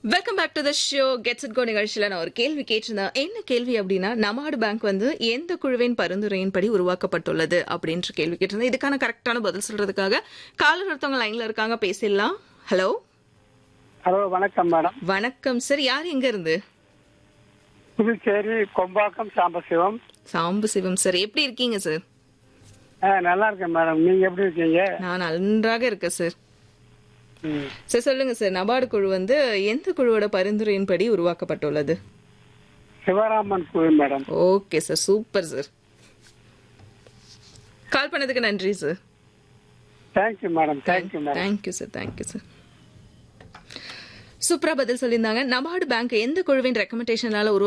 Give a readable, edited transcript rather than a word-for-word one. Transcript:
Welcome back to the show gets it go நிகழ்ச்சியில் நான் ஒரு கேள்வி கேட்டிருந்தேன். என்ன கேள்வி அப்படின்னா, நபார்டு பேங்க் வந்து எந்த குழுவின் பரிந்துரையின்படி உருவாக்கப்பட்டுள்ளது அப்படின்ற கேள்வி கேட்டிருந்தேன். இதுக்கான கரெக்டான பதில் சொல்றதுக்காக காலர் ஒருத்தவங்க லைன்ல இருக்காங்க, பேசிடலாம். ஹலோ ஹலோ, வணக்கம் மேடம். வணக்கம் சார். யார் எங்க இருந்து? புதுச்சேரி கொம்பாக்கம் சாம்பசிவம். சாம்பசிவம் சார், எப்படி இருக்கீங்க சார்? நல்லா இருக்கேன் மேடம். நீங்க எப்படி இருக்கீங்க? நான் நன்றாக இருக்கேன் சார். ம். சார் சொல்லுங்க சார், நபார்டு குழு வந்து எந்த குழுவோட பரிந்துரையின்படி உருவாக்கப்பட்டுள்ளது? சிவராமன் குழு madam. Okay sir, super sir. கால் பண்ணதுக்கு நன்றி sir. Thank you madam. Thank you madam. Thank you sir. Thank you sir. சூப்பரா பதில் சொல்லியிருந்தாங்க. நபார்டு பேங்க் எந்த குழுவின் ரெக்கமெண்டேஷனால